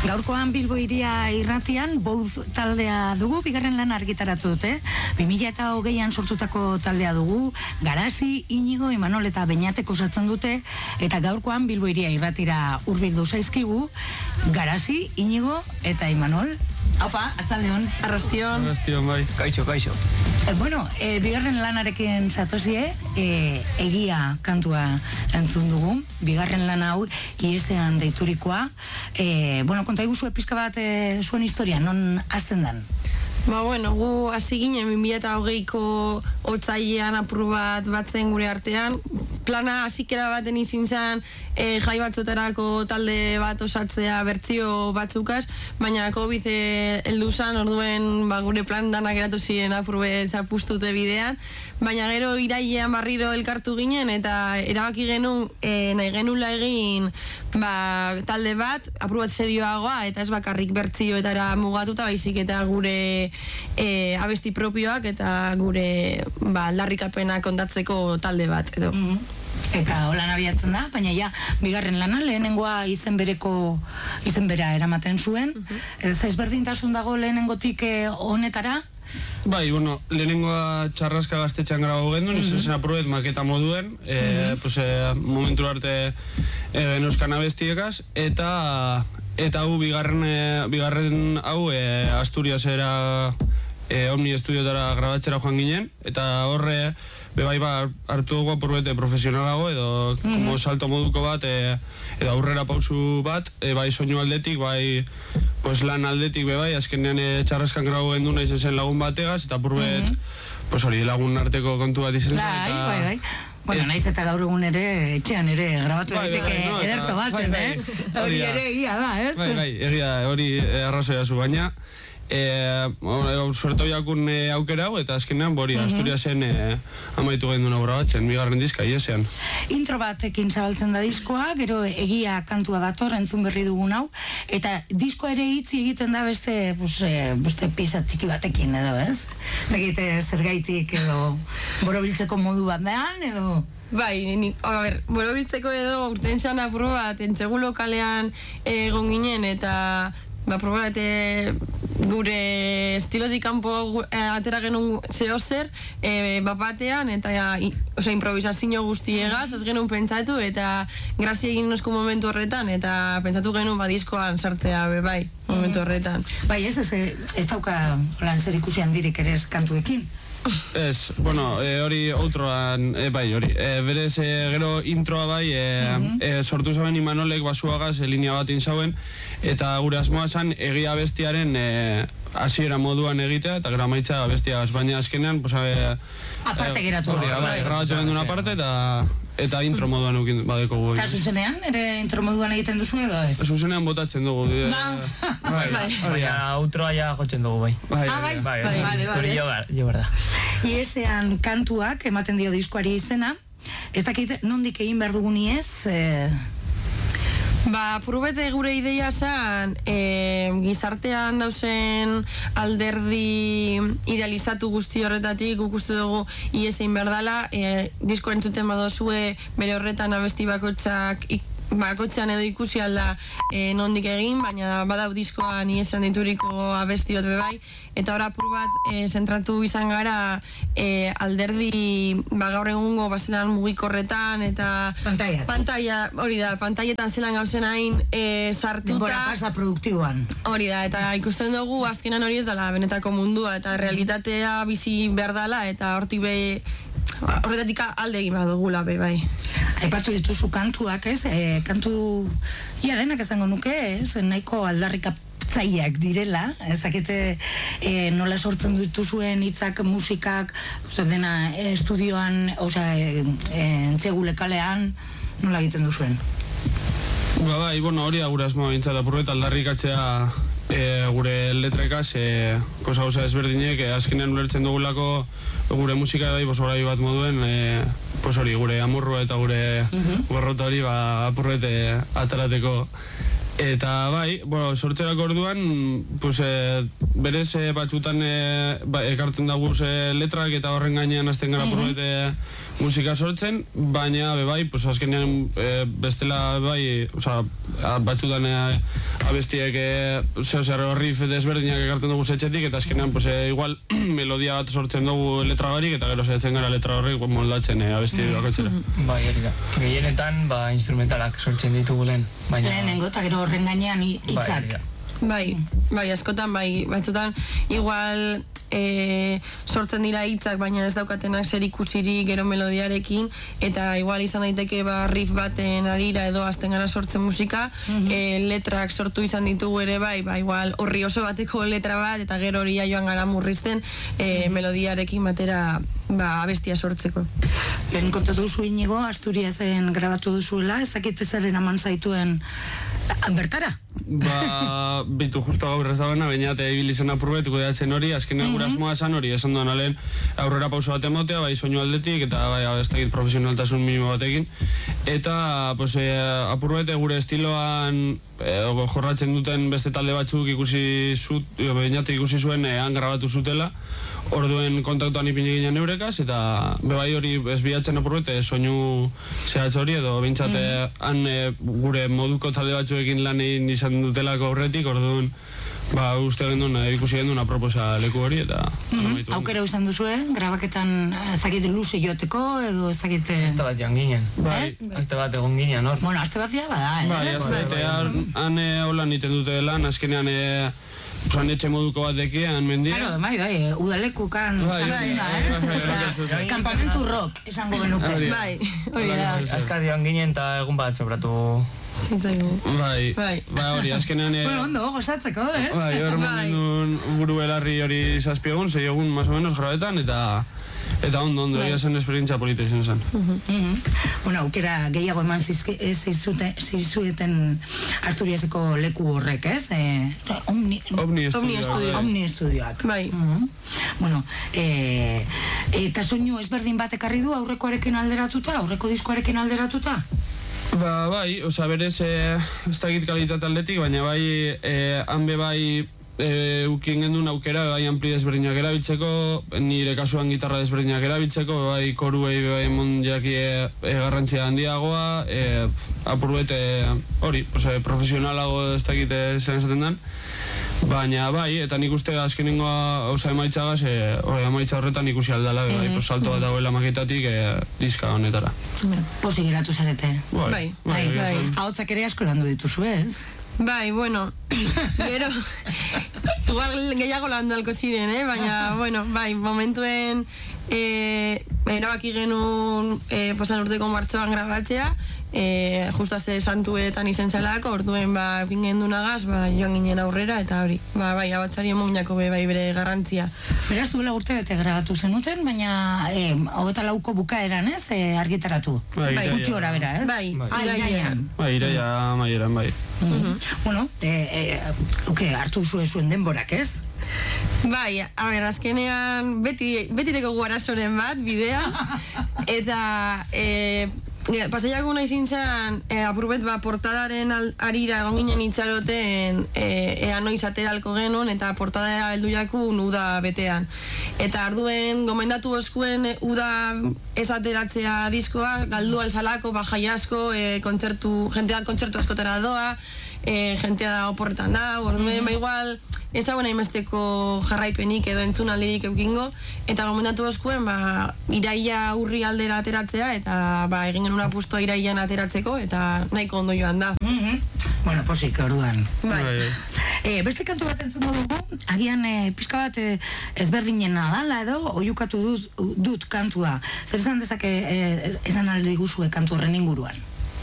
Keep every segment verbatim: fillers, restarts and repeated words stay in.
Gaurkoan Bilbo Hiria irratian Bouz taldea dugu, bigarren lan argitaratu dute. bi mila hogeian sortutako taldea dugu, Garasi, Inigo, Imanol eta Beñatek osatzen dute, eta gaurkoan Bilbo Hiria irratira hurbildu zaizkigu, Garasi, Inigo eta Imanol. Haupa, atzaldeon. Arrastion. Arrastion, bai. Kaixo, kaixo. Eh, bueno, eh, bigarren lanarekin zatozie, eh, egia kantua entzun dugu, bigarren lan hau, iesean deiturikoa. Eh, bueno, konta iguzu pizka bat eh, zuen historia, non hasten dan? Ba, bueno, gu hasi ginen bi mila hogeiko otsailean apur bat batzen gure artean. Plana hasikera baten izin zen e, jai batzotarako talde bat osatzea bertsio batzukaz, baina Covid heldu zen, orduen ba, gure plan danak eratu ziren apur bet zapustute bidean, baina gero irailean barriro elkartu ginen eta erabaki genuen e, nahi genula egin ba, talde bat, apur bat serioagoa eta ez bakarrik bertsioetara mugatuta, baizik eta gure e, abesti propioak eta gure ba, aldarrikapena kontatzeko talde bat edo. Mm-hmm. Eta holan abiatzen da, baina ja, bigarren lana, lehenengoa izen bereko, izen bera eramaten zuen. Uh-huh. Ez ezberdintasun dago lehenengotik eh, honetara? Bai, bueno, lehenengoa txarraska gaztetxean grabo gendun, uh-huh. izen aprobet maketa moduen, e, uh-huh. pues, e, momentu arte e, genuzkan abestiekaz, eta eta hau bigarren, e, bigarren hau e, Asturiasera e, Omni Estudiotara grabatzera joan ginen, eta horre bebai ba, hartu dugu apurbete profesionalago edo mm-hmm. como salto moduko bat e, edo aurrera pausu bat e, bai soinu aldetik, bai pues, lan aldetik bebai, azkenean e, txarraskan grabo gendu nahi zen lagun bategaz eta apurbet mm-hmm. pues, hori lagun arteko kontu bat izan zen. Bai, bai, bai. Bueno, naiz eta gaur egun ere, etxean ere, grabatu bai, daiteke bai, no, ederto baten, bai, eh? bai, Hori ere egia da, ez? Bai, bai, egia, hori arrazoia zu, baina E, suertau jakun e, aukera hau eta azkenean bori uh-huh. Asturiasen e, amaitu gendun aurra batzen, bigarren dizka iesean. Intro batekin zabaltzen da diskoa, gero egia kantua dator, entzun berri dugun hau, eta diskoa ere hitzi egiten da beste, pues, e, beste pisa txiki batekin edo, ez? Eta egite zergaitik edo borobiltzeko modu bat dean, edo... Bai, ni, a ber, borobiltzeko edo urten zan apur bat, entzegu lokalean egon ginen eta ba, probate gure estilotik kanpo e, atera genuen zeo zer e, bapatean eta i, osea, improvisazio guztiegaz ez genuen pentsatu eta grazia egin nozko momentu horretan eta pentsatu genuen ba, diskoan sartzea be, bai, momentu horretan. Bai, ez ez, ez dauka lan zer ikusi handirik ere ez kantuekin. Ez, bueno, e, hori outroan, e, bai, hori, e, berez e, gero introa bai, e, uh-huh. e, sortu zaben Imanolek basuagaz e, linea bat inzauen, eta gure asmoa zan egia bestiaren e, hasiera moduan egitea, eta gero amaitza bestiagaz, baina azkenean, pues, abe... Aparte geratu da. Bai, grabatzen bendu una parte, eta... Eta intro moduan eukin badeko gu. Eta zuzenean, ere intro moduan egiten duzu edo ez? Zuzenean botatzen dugu. Bai, bai. Baina outroa ja jotzen dugu, bai. Ah, bai, bai, bai. Hori jo berda. Iesean kantuak ematen dio diskoari izena. Ez dakit nondik egin behar dugun iez... Eh... Ba, purubete gure ideia zen, e, gizartean dauzen alderdi idealizatu guzti horretatik, guk uste dugu iesein berdala, e, disko entzuten badozue bere horretan abesti bakotxak bakotxean edo ikusi alda e, nondik egin, baina badau diskoan iesean dituriko abesti bat bebai, eta ora apur bat e, zentratu izan gara e, alderdi ba, gaur egungo bazelan mugikorretan eta pantalla, pantalla hori da, pantaietan zelan gauzen hain e, sartuta denbora pasa produktiboan hori da, eta ikusten dugu azkenan hori ez dela benetako mundua eta realitatea bizi behar dela eta hortik be horretatik alde egin behar dugula be, bai. Aipatu dituzu kantuak, ez? E, kantu ia denak izango nuke, ez? Nahiko aldarrikap zaiak direla, ezakete e, nola sortzen dituzuen hitzak, musikak, oza, dena e, estudioan, oza, e, e, entzegu lekalean, nola egiten duzuen? Ba, bai, bueno, hori da gure asmoa bintzat, apurret aldarrikatzea e, gure letrekaz, e, kosa oza ezberdinek, e, azkenean ulertzen dugulako gure musika bai, bos horai bat moduen, e, pues hori, gure amurrua eta gure uh-huh. gorrota hori, ba, apurret e, atarateko. Eta bai, bueno, sortzerako orduan, pues, e, berez e, batzutan e, ba, ekartzen dagoz e, letrak eta horren gainean azten gara uh-huh. apurret e, musika sortzen, baina bebai, pues azkenean e, bestela bebai, oza, batzutan e, abestiek e, zeo zer riff desberdinak ekartzen dugu zetxetik, eta azkenean pues, e, igual melodia bat sortzen dugu letra barik, eta gero zehatzen gara letra horrek moldatzen e, abesti bakoitzera. Bai, hori da. Gehienetan, ba, instrumentalak sortzen ditugu lehen. Baina... Lehenengo, eta gero horren gainean hitzak. Bai, bai, askotan, bai, batzutan, igual e, sortzen dira hitzak, baina ez daukatenak zer ikusiri gero melodiarekin, eta igual izan daiteke ba, riff baten arira edo azten gara sortzen musika, mm-hmm. e, letrak sortu izan ditugu ere bai, ba, igual horri oso bateko letra bat, eta gero hori joan gara murrizten e, mm-hmm. melodiarekin batera ba, abestia sortzeko. Lehen kontatu duzu Inigo, Asturiasen grabatu duzuela, ez dakit zaren aman zaituen bertara? Ba, bitu justo gaur ez dagoena, baina eta ibili zen apurbet, kudeatzen hori, azkenean gure asmoa esan hori, esan duan alen aurrera pauso bat emotea, bai soinu aldetik, eta bai ez dakit profesionaltasun minimo batekin, eta pues, e, apurbet gure estiloan e, jorratzen duten beste talde batzuk ikusi zut, baina ikusi zuen e, han grabatu zutela, orduen kontaktuan ipini ginen eurekaz, eta bebai hori ez bilatzen apurbet, e, soinu zehatz hori, edo bintzate mm. han e, gure moduko talde batzuekin lan egin izan dutelako aurretik, orduan ba, uste gendun, ikusi gendun aproposa leku hori, eta mm-hmm. Aukera izan duzue, grabaketan ezakit luze joateko, edo ezakit... Azte bat joan ginen. Bai. Azte bat egon ginen, hor. Bueno, azte bat ja bada, eh? Bai, azte bat, han holan iten dute lan, azkenean Usan etxe moduko bat dekian, mendia. Claro, bai, bai, udalekukan sartzen da, eh? Kampamentu rock, esango genuke. Bai, hori da. Azkar joan ginen eta egun bat sobratu... Zintzaigu. Bai, bai hori, azkenean... Bueno, ondo, gozatzeko, ez? Bai, hor momentu buru belarri hori zazpiegun, zei egun, más o menos, grabetan, eta... Eta ondo, ondo, egia zen esperientzia polita izan zen. Bueno, aukera gehiago eman zizueten Asturiaseko leku horrek, ez? Omni Estudioak. Omni Estudioak. Bai. Bueno, eta soinu ezberdin bat ekarri du aurrekoarekin alderatuta, aurreko diskoarekin alderatuta? Ba, bai, oza, berez, ez dakit kalitate aldetik, baina bai, hanbe bai, E, ukin gendun aukera, bai ampli desberdinak erabiltzeko, nire kasuan gitarra desberdinak erabiltzeko, bai koruei bai emon jakie e, garrantzia handiagoa, e, apurbete hori, e, profesionalago ez dakite zen esaten den, baina bai, eta nik uste azkenengoa osa emaitzagaz, e, hori emaitza horretan ikusi aldala, bai, mm-hmm. salto bat dagoela maketatik e, diska honetara. Posi geratu zarete. Bai, bai, bai. bai. Ahotsak ere asko landu dituzu, ez? Bai, bueno, gero, igual gehiago landu alko ziren, eh? Baina, bueno, bai, momentuen eh, erabaki genuen eh, pasan urteko martxoan grabatzea, eh, justu azte santuetan izen zelako, orduen ba, fin gendunagaz, ba, joan ginen aurrera, eta hori, ba, bai, abatzari emonako be, bai, bere garrantzia. Beraz, duela urte bete grabatu zenuten, baina eh, hogeta lauko bukaeran, ez, eh, argitaratu? Bai, bai gutxi hora bera, ez? Bai, bai, iraian. Bai, iraia maieran, bai. Mm-hmm. Bueno, eh, eh, okay, hartu zuen zuen denborak, ez? Bai, a ber, azkenean beti, beti teko guarasoren bat, bidea, eta e, pasaiako nahi zintzen e, apurbet ba, portadaren al, arira egon ginen itxaroten e, ea noiz ateralko genuen, eta portada heldu jakun uda betean. Eta arduen gomendatu oskuen e, uda ez ateratzea diskoa, galdu alzalako, ba, jai asko, e, kontzertu, jentea kontzertu askotara doa, e, jentea da oporretan da, orduen, mm-hmm. ba igual, ez hau nahi mesteko jarraipenik edo entzunaldirik eukingo, eta gomendatu oskuen, ba, iraia urri aldera ateratzea, eta ba, egin genuen apustua iraian ateratzeko, eta nahiko ondo joan da. Mm-hmm. Bueno, posik, orduan. Bai. E, beste kantu bat entzungo dugu, agian e, pixka bat e, ezberdinen dala edo, oiukatu dut, dut kantua. Zer esan dezake e, esan alde guzue kantu horren inguruan?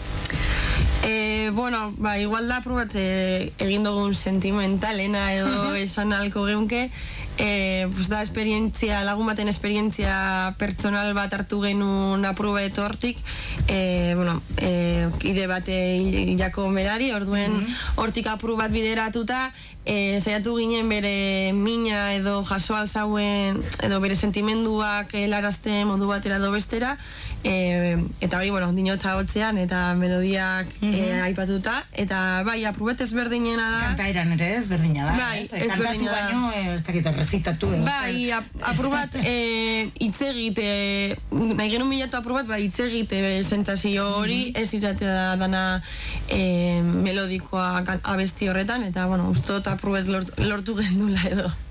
E, bueno, ba, igual da probat e, egin dugun sentimentalena edo esan alko geunke, e, pues da esperientzia, lagun baten esperientzia pertsonal bat hartu genuen aprobet hortik, e, bueno, e, kide bate hilako merari, orduen hortik apru bat bideratuta, e, zaiatu ginen bere mina edo jaso alzauen, edo bere sentimenduak helarazte modu batera edo bestera, e, eta hori, bueno, dinota hotzean eta melodiak e, aipatuta, eta bai, aprobet ezberdinena da. Kantairan ere ezberdina da, bai, ez? Kantatu baino, ez dakit, recitatu edo. Bai, aprobat hitz egite, nahi genuen bilatu aprobat, bai, hitz egite sentsazio hori, ez izatea dana melodikoa abesti horretan, eta, bueno, ustot aprobet lortu gendula edo.